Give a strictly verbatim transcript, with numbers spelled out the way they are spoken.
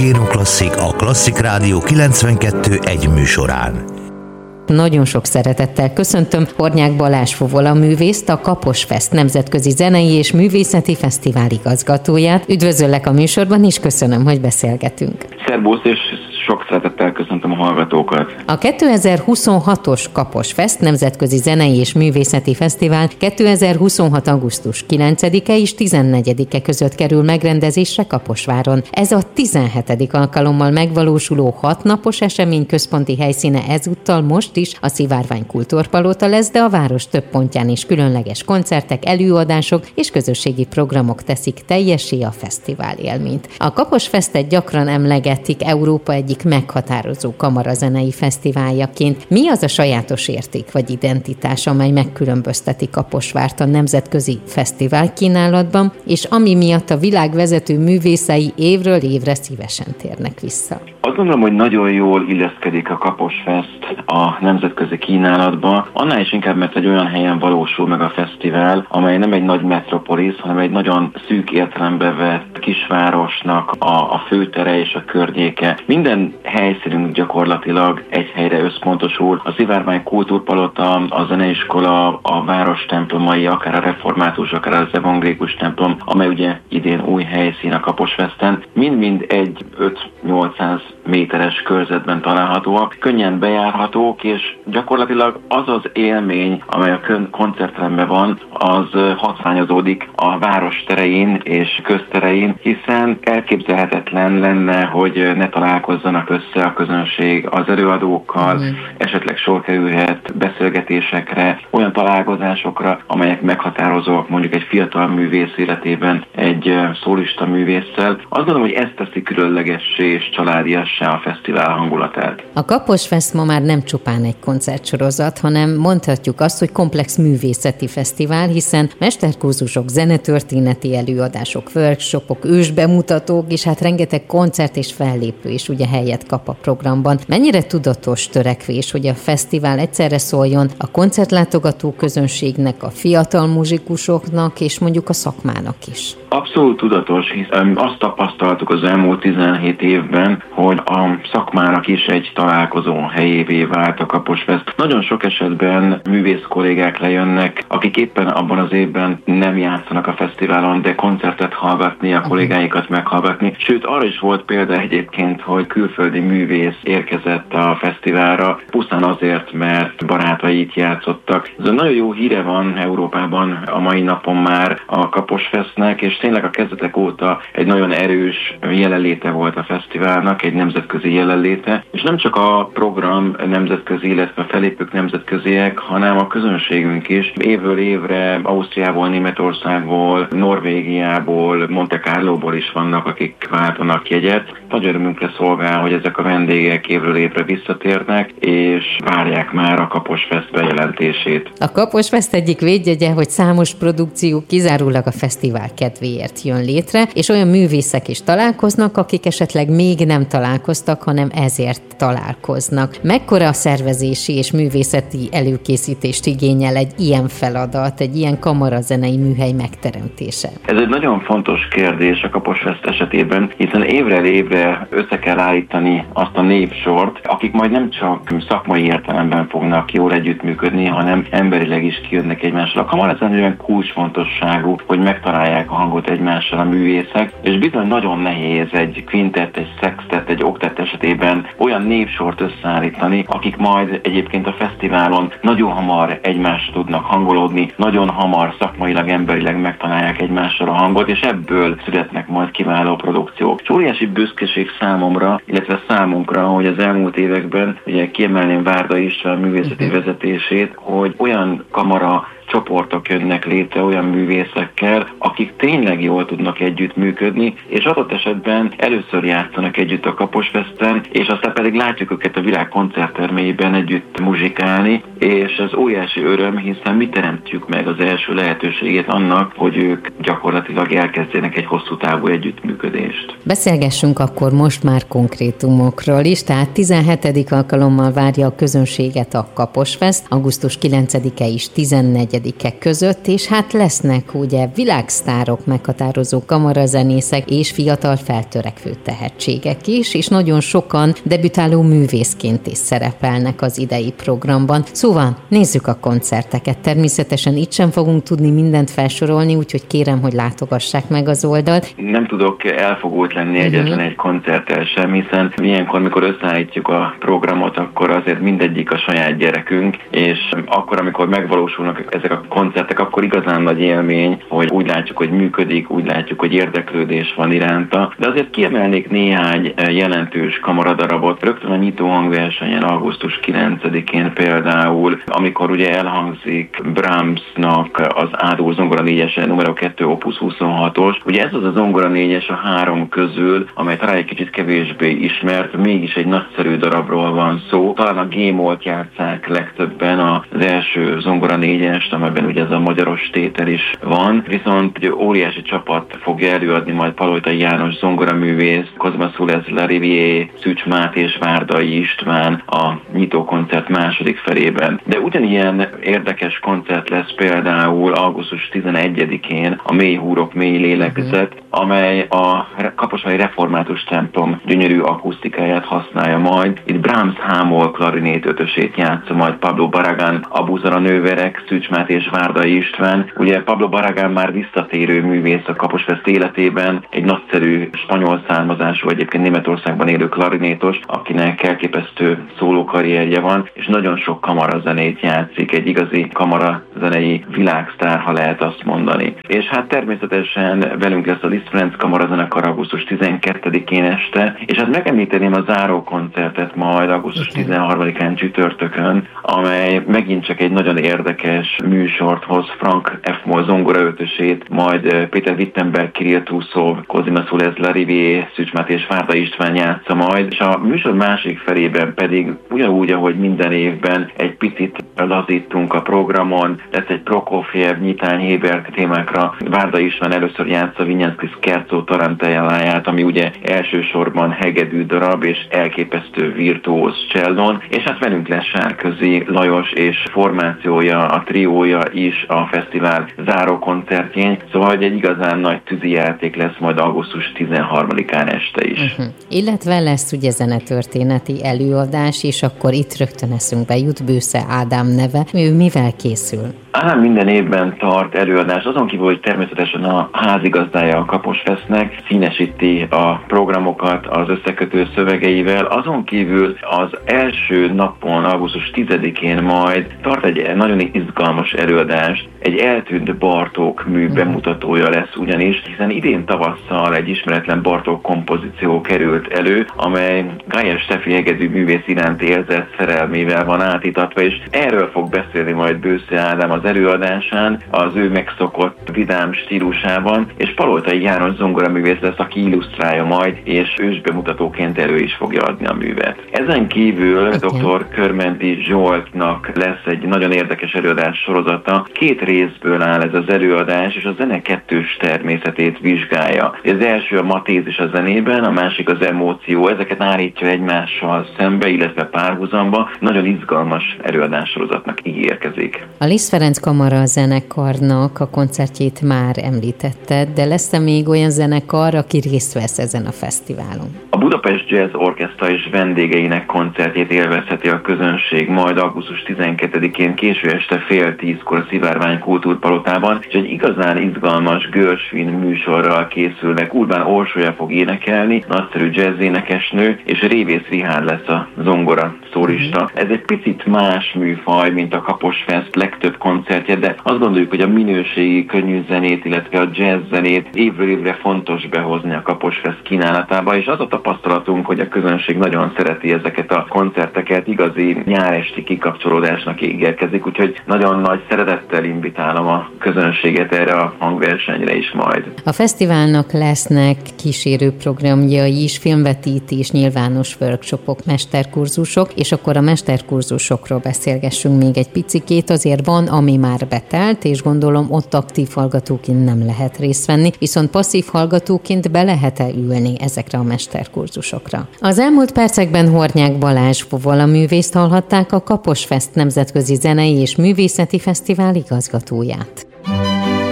Evergéno Klasszik a Klasszik Rádió kilencvenkettő egy műsorán. Nagyon sok szeretettel köszöntöm Hornyák Balázs fuvola művészt, a Kaposfest Nemzetközi Zenei és Művészeti Fesztivál igazgatóját. Üdvözöllek a műsorban, és köszönöm, hogy beszélgetünk. Szerbusz, és sok szeretettel köszöntöm a hallgatókat. A kétezer-huszonhatos Kaposfest Nemzetközi Zenei és Művészeti Fesztivál kétezer-huszonhat. augusztus kilencedike és tizennegyedike között kerül megrendezésre Kaposváron. Ez a tizenhetedik alkalommal megvalósuló hatnapos esemény központi helyszíne ezúttal most is a Szivárvány Kultúrpalota lesz, de a város több pontján is különleges koncertek, előadások és közösségi programok teszik teljessé a fesztivál élményt. A Kaposfestet gyakran emlegetik Európa egyik meghatározó kamarazenei fesztiváljaként. Mi az a sajátos érték vagy identitás, amely megkülönbözteti Kaposvárt a nemzetközi fesztivál kínálatban, és ami miatt a világ vezető művészei évről évre szívesen térnek vissza? Azt gondolom, hogy nagyon jól illeszkedik a Kaposfest a nemzetközi kínálatba, annál is inkább, mert egy olyan helyen valósul meg a fesztivál, amely nem egy nagy metropolis, hanem egy nagyon szűk értelembe vett kisvárosnak a, a főtere és a környéke. Minden helyszínünk gyakorlatilag egy helyre összpontosul. A Szivárvány Kultúrpalota, a zeneiskola, a város templomai, akár a református, akár az evangélikus templom, amely ugye idén új helyszín a Kaposfesten, mind-mind egy öt-nyolcszáz méteres körzetben találhatóak, könnyen bejárhatók, és gyakorlatilag az az élmény, amely a koncertteremben van, az hatványozódik a város terein és közterein, hiszen elképzelhetetlen lenne, hogy ne találkozzanak össze a közönség az előadókkal, mm. esetleg sor kerülhet beszélgetésekre, olyan találkozásokra, amelyek meghatározóak mondjuk egy fiatal művész életében egy szólista művésszel. Azt gondolom, hogy ez teszi különlegessé és családiassá a fesztivál hangulatát. A Kaposfest ma már nem csupán egy koncertsorozat, hanem mondhatjuk azt, hogy komplex művészeti fesztivál, hiszen mesterkurzusok, zenetörténeti előadások, workshopok, ősbemutatók, és hát rengeteg koncert és fellépő is ugye helyet kap a programban. Mennyire tudatos törekvés, hogy a fesztivál egyszerre szóljon a koncertlátogató közönségnek, a fiatal muzsikusoknak és mondjuk a szakmának is? Abszolút tudatos, hiszen azt tapasztaltuk az elmúlt tizenhét évben, hogy a szakmának is egy találkozó helyévé vált a Kaposfest. Nagyon sok esetben művész kollégák lejönnek, akik éppen abban az évben nem játszanak a fesztiválon, de koncertet hallgatni, a kollégáikat meghallgatni. Sőt, arra is volt példa egyébként, hogy külföldi művész érkezett a fesztiválra, pusztán azért, mert barátai itt játszottak. Ez nagyon jó híre van Európában a mai napon már a Kaposfestnek, és tényleg a kezdetek óta egy nagyon erős jelenléte volt a fesztiválnak, egy nemzetközi jelenléte, és nem csak a program nemzetközi, illetve a felépők nemzetköziek, hanem a közönségünk is. Évről évre Ausztriából, Németországból, Norvégiából, Monte Carlóból is vannak, akik váltanak jegyet. Nagy örömünkre szolgál, hogy ezek a vendégek évről évre visszatérnek, és várják már a Kaposfest bejelentését. A Kaposfest egyik védjegye, hogy számos produkció kizárólag a fesztivál kedvéért jön létre, és olyan művészek is találkoznak, akik esetleg még nem találkoztak, hanem ezért találkoznak. Mekkora a szervezési és művészeti előkészítést igényel egy ilyen feladat, egy ilyen kamarazenei műhely megteremtése? Ez egy nagyon fontos kérdés a Kaposfest esetében, hiszen évről évre össze kell állítani azt a népsort, akik majd nem csak szakmai értelemben fognak jól együttműködni, hanem emberileg is kijönnek egymással. A kamarazenei olyan kulcsfontosságú, hogy megtalálják a hangot egymással a művészek, és bizony nagyon nehéz egy kvintett, egy szextett, egy oktett esetében olyan népsort összeállítani, akik majd egyébként a fesztiválon nagyon hamar egymásra tudnak hangolódni, nagyon hamar szakmailag, emberileg megtalálják egymással a hangot, és ebből születnek majd kiváló produkciók. És óriási büszkeség számomra, illetve számunkra, hogy az elmúlt években, ugye kiemelném Várda István művészeti vezetését, hogy olyan kamara csoportok jönnek létre olyan művészekkel, akik tényleg jól tudnak együtt működni, és adott esetben először játszanak együtt a Kaposfesten, és aztán pedig látjuk őket a világ koncerttermeiben együtt muzsikálni, és ez óriási öröm, hiszen mi teremtjük meg az első lehetőségét annak, hogy ők gyakorlatilag elkezdjenek egy hosszú távú együttműködést. Beszélgessünk akkor most már konkrétumokról is, tehát tizenhetedik alkalommal várja a közönséget a Kaposfest, augusztus kilencedike és tizennegyedike tizenegyedike között, és hát lesznek ugye világsztárok, meghatározó kamarazenészek és fiatal feltörekvő tehetségek is, és nagyon sokan debütáló művészként is szerepelnek az idei programban. Szóval nézzük a koncerteket. Természetesen itt sem fogunk tudni mindent felsorolni, úgyhogy kérem, hogy látogassák meg az oldalt. Nem tudok elfogult lenni uh-huh. egyetlen egy koncerttel sem, hiszen ilyenkor, mikor összeállítjuk a programot, akkor azért mindegyik a saját gyerekünk, és akkor, amikor megvalósulnak ezek a koncertek, akkor igazán nagy élmény, hogy úgy látjuk, hogy működik, úgy látjuk, hogy érdeklődés van iránta. De azért kiemelnék néhány jelentős kamaradarabot. Rögtön a nyitó hangversenyen augusztus kilencedikén például, amikor ugye elhangzik Brahmsnak az Ádó zongora négyese, numero kettő opus huszonhatos. Ugye ez az a zongora négyes a három közül, amely talán egy kicsit kevésbé ismert, mégis egy nagyszerű darabról van szó. Talán a G-molt játsszák legtöbben az első zongora négyest, amelyben ugye ez a magyaros tétel is van. Viszont egy óriási csapat fogja előadni majd Palotay János zongoraművész, Cosma Sulez Larivier, Szűcs Máté és Várdai István a nyitókoncert második felében. De ugyanilyen érdekes koncert lesz például augusztus tizenegyedikén a Mély húrok, mély lélegzet, amely a kaposvári református templom gyönyörű akusztikáját használja majd. Itt Brahms hámol klarinét ötösét játsza majd Pablo Barragán, Abuzara nőverek, Szűcs Máté és Várdai István. Ugye Pablo Barragán már visszatérő művész a Kaposfest életében, egy nagyszerű spanyol származású, egyébként Németországban élő klarinétos, akinek elképesztő szólókarrierje van, és nagyon sok kamarazenét játszik, egy igazi kamarazenei világsztár, ha lehet azt mondani. És hát természetesen velünk lesz a Liszt Ferenc kamarazenekar augusztus tizenkettedikén este, és hát megemlíteném a záró koncertet majd augusztus tizenharmadikán csütörtökön, amely megint csak egy nagyon érdekes műsort hoz. Frank F. Moll zongoraötösét, majd Péter Wittenberg, Kirill Truszov, Cosima Sulez Larivier, Szűcs Máté és Várdai István játsza majd, és a műsor másik felében pedig ugyanúgy, ahogy minden évben egy picit lazítunk a programon, lesz egy Prokofjev, Nyitány, Héberg témákra. Várdai István először játsza Vinyánszki Scherzo Tarantelláját, ami ugye elsősorban hegedű darab és elképesztő virtuóz csellón, és hát velünk lesz Sárközi Lajos és formációja, a triója is a fesztivál záró koncertjén, szóval egy igazán nagy tűzijáték lesz majd augusztus tizenharmadikán este is. Uh-huh. Illetve lesz ugye zenetörténeti előadás, és akkor itt rögtön eszünkbe jut Bősze Ádám neve. Ő mivel készül? Ádám minden évben tart előadást, azon kívül, hogy természetesen a házigazdája a Kaposfestnek, színesíti a programokat az összekötő szövegeivel, azon kívül az első napon, augusztus tizedikén majd tart egy nagyon izgalmas előadást, egy eltűnt Bartók mű bemutatója lesz ugyanis, hiszen idén tavasszal egy ismeretlen Bartók kompozíció került elő, amely Gájer Steffi hegedű művész iránti érzett szerelmével van átítatva, és erről fog beszélni majd Bősze Ádám az előadásán, az ő megszokott vidám stílusában, és Palotay János zongoraművész lesz, aki illusztrálja majd, és ősbemutatóként elő is fogja adni a művet. Ezen kívül dr. Körmenti Zsoltnak lesz egy nagyon érdekes előadás sorozata. Két részből áll ez az előadás, és a zene kettős természetét vizsgálja. Az első a matézis a zenében, a másik az emóció. Ezeket állítja egymással szembe, illetve párhuzamba. Nagyon izgalmas előadás sorozatnak ígérkezik. A Liszt Ferenc Kamara zenekarnak a koncertjét már említetted, de lesz-e még olyan zenekar, aki részt vesz ezen a fesztiválon? A Budapest Jazz Orchestra és vendégeinek koncertjét élvezheti a közönség majd augusztus tizenkettedikén késő este fél tízkor a Szivárvány Kultúrpalotában, és egy igazán izgalmas Gershwin műsorral készülnek. Urbán Orsolya fog énekelni, nagyszerű jazzénekesnő, és Révész Rihárd lesz a zongora szólista. Ez egy picit más műfaj, mint a Kaposfest legtöbb koncertje, de azt gondoljuk, hogy a minőségi könnyű zenét, illetve a jazz zenét évről évre fontos behozni a Kaposfest kínálatába, és az a tapasztalatunk, hogy a közönség nagyon szereti ezeket a koncerteket, igazi nyáresti kikapcsolódásnak ígérkezik, úgyhogy nagyon nagy szeretettel invitálom a közönséget erre a hangversenyre is majd. A fesztiválnak lesznek kísérő programjai is, filmvetítés, nyilvános workshopok, mesterkurzusok, és akkor a mesterkurzusokról beszélgessünk még egy picikét. Azért van, ami már betelt, és gondolom ott aktív hallgatóként nem lehet részt venni, viszont passzív hallgatóként be lehet-e ülni ezekre a mesterkurzusokra? kurzusokra. Az elmúlt percekben Hornyák Balázs fuvolaművészt hallhatták, a Kaposfest Nemzetközi Zenei és Művészeti Fesztivál igazgatóját.